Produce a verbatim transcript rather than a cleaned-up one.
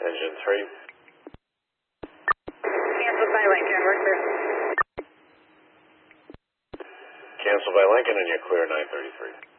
engine three. Canceled by Lincoln, we're clear. Canceled by Lincoln, and you're clear nine thirty-three.